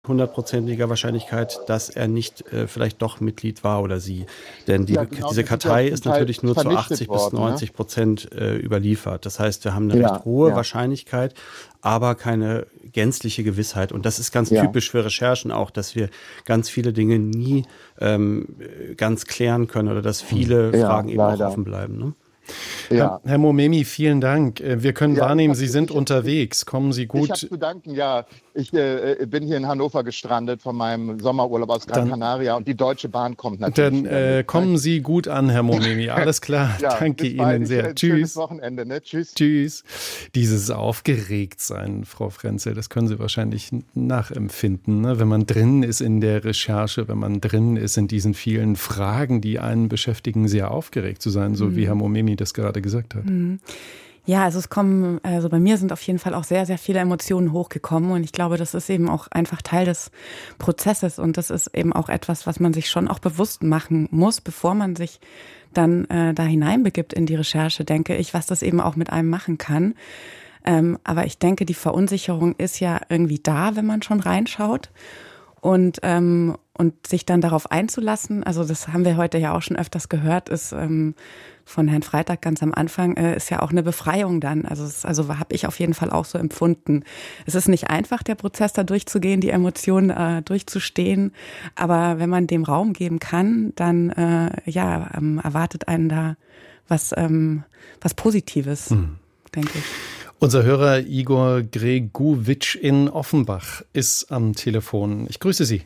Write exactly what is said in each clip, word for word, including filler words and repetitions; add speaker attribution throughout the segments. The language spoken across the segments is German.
Speaker 1: hundertprozentiger Wahrscheinlichkeit, dass er nicht äh, vielleicht doch Mitglied war oder sie. Denn die,
Speaker 2: Ja, genau,
Speaker 1: diese
Speaker 2: das ist
Speaker 1: Kartei
Speaker 2: ja
Speaker 1: ist
Speaker 2: zum Teil
Speaker 1: natürlich nur zu
Speaker 2: vernichtet
Speaker 1: achtzig bis
Speaker 2: worden, ne?
Speaker 1: neunzig Prozent äh, überliefert. Das heißt, wir haben eine
Speaker 2: Ja,
Speaker 1: recht hohe
Speaker 2: ja.
Speaker 1: Wahrscheinlichkeit, aber keine gänzliche Gewissheit. Und das ist ganz
Speaker 2: Ja.
Speaker 1: typisch für Recherchen auch, dass wir ganz viele Dinge nie ähm, ganz klären können oder dass viele
Speaker 2: Ja,
Speaker 1: Fragen eben
Speaker 2: leider.
Speaker 1: auch offen bleiben. Ne?
Speaker 2: Ja.
Speaker 3: Herr, Herr Momemi, vielen Dank. Äh, Wir können
Speaker 2: Ja,
Speaker 3: wahrnehmen,
Speaker 2: ich hab-
Speaker 3: Sie sind
Speaker 2: ich hab-
Speaker 3: unterwegs. Kommen Sie
Speaker 2: Ich habe
Speaker 3: gut.
Speaker 2: zu danken, ja. Ich äh, bin hier in Hannover gestrandet von meinem Sommerurlaub aus Gran
Speaker 3: Dann-
Speaker 2: Canaria und die Deutsche Bahn kommt natürlich.
Speaker 3: Dann
Speaker 2: wieder
Speaker 3: äh,
Speaker 2: mit.
Speaker 3: kommen Sie gut an, Herr Momemi. Alles klar.
Speaker 2: Ja,
Speaker 3: Danke
Speaker 2: bis bald.
Speaker 3: Ihnen sehr.
Speaker 2: Ein schönes
Speaker 3: Tschüss.
Speaker 2: Wochenende, ne? Tschüss.
Speaker 3: Tschüss. Dieses Aufgeregtsein, Frau Frenzel, das können Sie wahrscheinlich nachempfinden, ne? Wenn man drin ist in der Recherche, wenn man drin ist in diesen vielen Fragen, die einen beschäftigen, sehr aufgeregt zu sein, so
Speaker 4: Mhm.
Speaker 3: wie Herr Momemi das gerade gesagt hat.
Speaker 4: Mhm. Ja, also es kommen, also bei mir sind auf jeden Fall auch sehr, sehr viele Emotionen hochgekommen und ich glaube, das ist eben auch einfach Teil des Prozesses und das ist eben auch etwas, was man sich schon auch bewusst machen muss, bevor man sich dann äh, da hineinbegibt in die Recherche, denke ich, was das eben auch mit einem machen kann. Ähm, aber ich denke, die Verunsicherung ist ja irgendwie da, wenn man schon reinschaut. Und, ähm, und sich dann darauf einzulassen, also das haben wir heute ja auch schon öfters gehört, ist ähm, von Herrn Freitag ganz am Anfang, äh, ist ja auch eine Befreiung dann. Also es, also habe ich auf jeden Fall auch so empfunden. Es ist nicht einfach, der Prozess da durchzugehen, die Emotionen äh, durchzustehen. Aber wenn man dem Raum geben kann, dann äh, ja ähm, erwartet einen da was, ähm, was Positives, hm. denke ich.
Speaker 3: Unser Hörer Igor Greguwitsch in Offenbach ist am Telefon. Ich grüße Sie.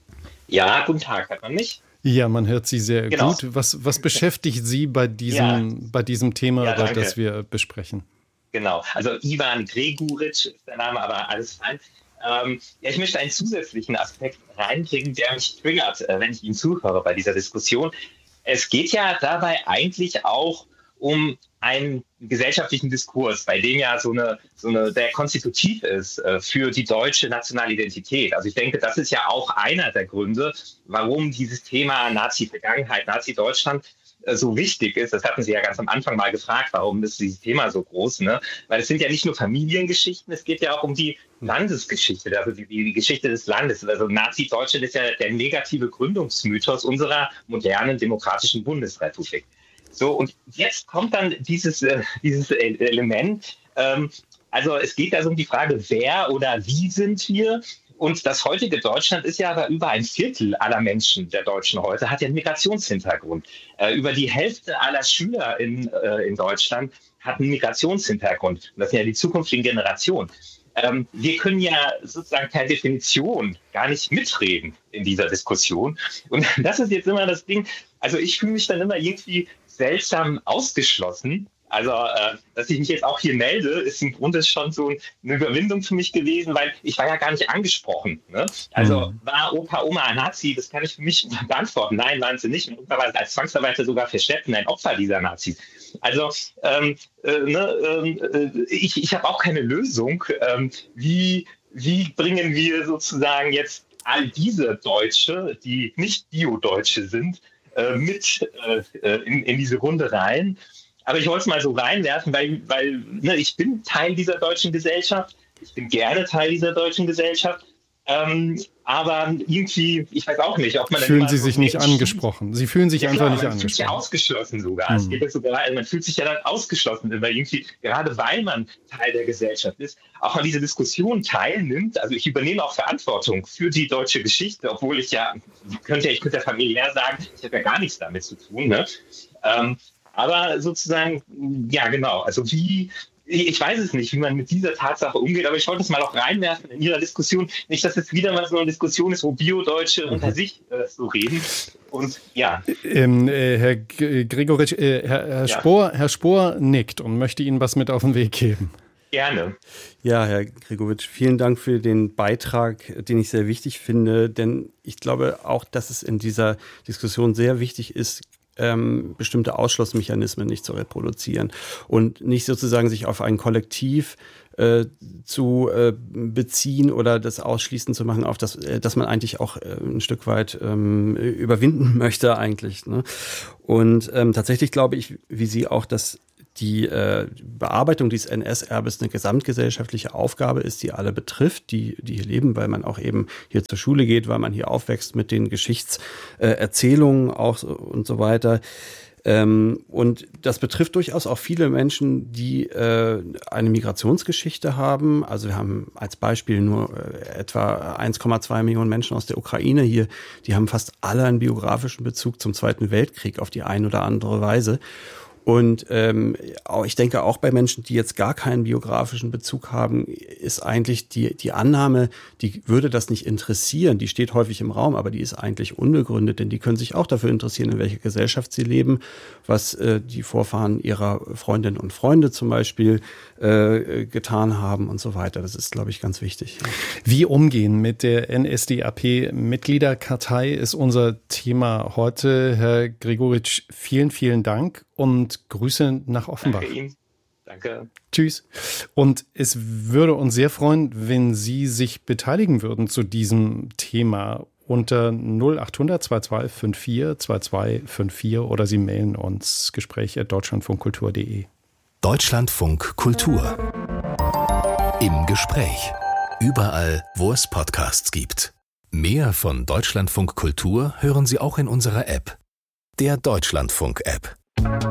Speaker 5: Ja, guten Tag, hört man mich?
Speaker 3: Ja, man hört Sie sehr
Speaker 5: genau.
Speaker 3: gut. Was, was beschäftigt Sie bei diesem, ja. bei diesem Thema,
Speaker 5: ja,
Speaker 3: über das wir besprechen?
Speaker 5: Genau, also Ivan Greguwitsch ist der Name, aber alles fein. Ähm, ja, ich möchte einen zusätzlichen Aspekt reinbringen, der mich triggert, wenn ich Ihnen zuhöre bei dieser Diskussion. Es geht ja dabei eigentlich auch um einen gesellschaftlichen Diskurs, bei dem ja so eine, so eine, der konstitutiv ist äh, für die deutsche nationale Identität. Also ich denke, das ist ja auch einer der Gründe, warum dieses Thema Nazi-Vergangenheit, Nazi-Deutschland äh, so wichtig ist. Das hatten Sie ja ganz am Anfang mal gefragt, warum ist dieses Thema so groß, ne? Weil es sind ja nicht nur Familiengeschichten, es geht ja auch um die Landesgeschichte, also die, die Geschichte des Landes. Also Nazi-Deutschland ist ja der negative Gründungsmythos unserer modernen demokratischen Bundesrepublik. So, und jetzt kommt dann dieses, äh, dieses Element. Ähm, also es geht also um die Frage, wer oder wie sind wir? Und das heutige Deutschland ist ja aber über ein Viertel aller Menschen der Deutschen heute, hat ja einen Migrationshintergrund. Äh, über die Hälfte aller Schüler in, äh, in Deutschland hat einen Migrationshintergrund. Und das sind ja die zukünftigen Generationen. Ähm, wir können ja sozusagen per Definition gar nicht mitreden in dieser Diskussion. Und das ist jetzt immer das Ding. Also ich fühle mich dann immer irgendwie seltsam ausgeschlossen. Also, äh, dass ich mich jetzt auch hier melde, ist im Grunde schon so eine Überwindung für mich gewesen, weil ich war ja gar nicht angesprochen. Ne? Also mhm. war Opa, Oma ein Nazi? Das kann ich für mich beantworten. Nein, waren sie nicht. Und war als Zwangsarbeiter sogar verschleppt und ein Opfer dieser Nazis. Also ähm, äh, ne, äh, ich, ich habe auch keine Lösung. Ähm, wie, wie bringen wir sozusagen jetzt all diese Deutsche, die nicht Bio-Deutsche sind, mit äh, in, in diese Runde rein. Aber ich wollte es mal so reinwerfen, weil, weil ne, ich bin Teil dieser deutschen Gesellschaft. Ich bin gerne Teil dieser deutschen Gesellschaft. Ähm, aber irgendwie, ich weiß auch nicht, ob man...
Speaker 3: Fühlen Sie sich nicht angesprochen? Sie fühlen sich
Speaker 5: ja,
Speaker 3: einfach
Speaker 5: klar,
Speaker 3: nicht
Speaker 5: man
Speaker 3: angesprochen.
Speaker 5: Man fühlt sich ausgeschlossen sogar.
Speaker 3: Hm.
Speaker 5: Es geht ja sogar, also man fühlt sich ja dann ausgeschlossen, weil irgendwie, gerade weil man Teil der Gesellschaft ist, auch an dieser Diskussion teilnimmt. Also ich übernehme auch Verantwortung für die deutsche Geschichte, obwohl ich ja, könnte, ich könnte ja familiär sagen, ich habe ja gar nichts damit zu tun. Ne? Ähm, aber sozusagen, ja genau, also wie... Ich weiß es nicht, wie man mit dieser Tatsache umgeht, aber ich wollte es mal auch reinwerfen in Ihrer Diskussion. Nicht, dass es wieder mal so eine Diskussion ist, wo Bio-Deutsche mhm. unter sich äh, so reden. Und ja.
Speaker 3: Ähm, äh, Herr Gregoritsch, äh, Herr, Herr, ja. Spohr, Herr Spohr nickt und möchte Ihnen was mit auf den Weg geben.
Speaker 5: Gerne.
Speaker 1: Ja, Herr Gregoritsch, vielen Dank für den Beitrag, den ich sehr wichtig finde, denn ich glaube auch, dass es in dieser Diskussion sehr wichtig ist, Ähm, bestimmte Ausschlussmechanismen nicht zu reproduzieren und nicht sozusagen sich auf ein Kollektiv äh, zu äh, beziehen oder das ausschließend zu machen, auf das, äh, das man eigentlich auch äh, ein Stück weit ähm, überwinden möchte eigentlich. Ne? Und ähm, tatsächlich glaube ich, wie Sie auch, dass die äh, Bearbeitung dieses N S-Erbes eine gesamtgesellschaftliche Aufgabe ist, die alle betrifft, die, die hier leben, weil man auch eben hier zur Schule geht, weil man hier aufwächst mit den Geschichtserzählungen auch und so weiter. Ähm, und das betrifft durchaus auch viele Menschen, die äh, eine Migrationsgeschichte haben. Also wir haben als Beispiel nur äh, etwa eins Komma zwei Millionen Menschen aus der Ukraine hier. Die haben fast alle einen biografischen Bezug zum Zweiten Weltkrieg auf die eine oder andere Weise. Und ähm, auch, ich denke auch bei Menschen, die jetzt gar keinen biografischen Bezug haben, ist eigentlich die, die Annahme, die würde das nicht interessieren, die steht häufig im Raum, aber die ist eigentlich unbegründet, denn die können sich auch dafür interessieren, in welcher Gesellschaft sie leben, was äh, die Vorfahren ihrer Freundinnen und Freunde zum Beispiel äh, getan haben und so weiter. Das ist, glaube ich, ganz wichtig.
Speaker 3: Wie umgehen mit der N S D A P-Mitgliederkartei ist unser Thema heute. Herr Gregoritsch, vielen, vielen Dank. Und Grüße nach Offenbach.
Speaker 5: Danke Ihnen. Danke.
Speaker 3: Tschüss. Und es würde uns sehr freuen, wenn Sie sich beteiligen würden zu diesem Thema unter null acht hundert zweiundzwanzig fünfundvierzig zweiundzwanzig fünfundvierzig oder Sie mailen uns gespräch at deutschlandfunkkultur punkt de.
Speaker 6: Deutschlandfunk Kultur. Im Gespräch. Überall, wo es Podcasts gibt. Mehr von Deutschlandfunk Kultur hören Sie auch in unserer App. Der Deutschlandfunk-App.